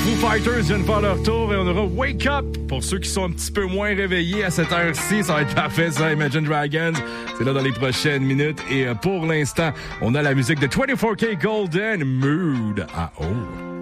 Foo Fighters viennent faire leur tour et on aura Wake Up pour ceux qui sont un petit peu moins réveillés à cette heure-ci. Ça va être parfait, ça. Imagine Dragons, c'est là dans les prochaines minutes. Et pour l'instant, on a la musique de 24K Golden, Mood à haut.